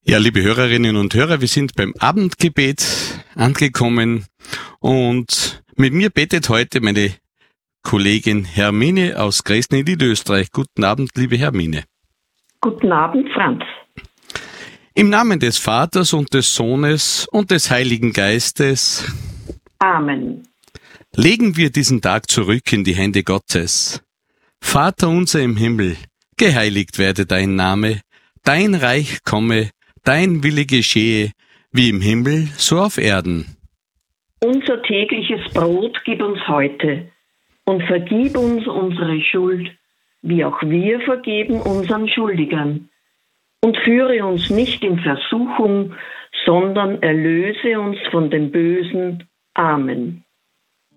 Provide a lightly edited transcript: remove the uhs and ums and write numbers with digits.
Ja, liebe Hörerinnen und Hörer, wir sind beim Abendgebet angekommen und mit mir betet heute meine Kollegin Hermine aus Gräsny in Niederösterreich. Guten Abend, liebe Hermine. Guten Abend, Franz. Im Namen des Vaters und des Sohnes und des Heiligen Geistes. Amen. Legen wir diesen Tag zurück in die Hände Gottes. Vater unser im Himmel, geheiligt werde dein Name, dein Reich komme, dein Wille geschehe, wie im Himmel, so auf Erden. Unser tägliches Brot gib uns heute und vergib uns unsere Schuld, wie auch wir vergeben unseren Schuldigern. Und führe uns nicht in Versuchung, sondern erlöse uns von dem Bösen. Amen.